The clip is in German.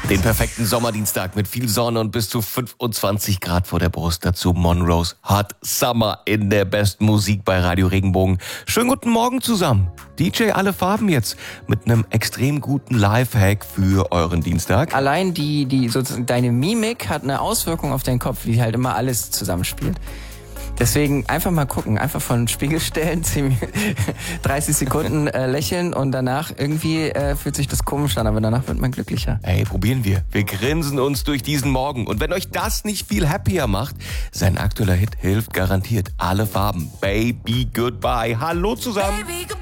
Den perfekten Sommerdienstag mit viel Sonne und bis zu 25 Grad vor der Brust. Dazu Monroes Hot Summer in der besten Musik bei Radio Regenbogen. Schönen guten Morgen zusammen. DJ Alle Farben jetzt mit einem extrem guten Lifehack für euren Dienstag. Allein sozusagen deine Mimik hat eine Auswirkung auf deinen Kopf, wie halt immer alles zusammenspielt. Deswegen einfach mal gucken, einfach vor den Spiegel stellen, 30 Sekunden lächeln und danach irgendwie fühlt sich das komisch an, aber danach wird man glücklicher. Ey, probieren wir. Wir grinsen uns durch diesen Morgen. Und wenn euch das nicht viel happier macht, sein aktueller Hit hilft garantiert. Alle Farben. Baby Goodbye. Hallo zusammen. Baby,